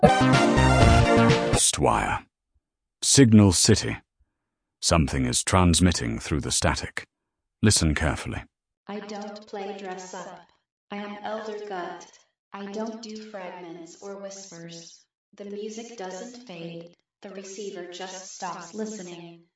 Stwire. Signal City. Something is transmitting through the static. Listen carefully. I don't play dress up. I am Elder Gut. I don't do fragments or whispers. The music doesn't fade. The receiver just stops listening.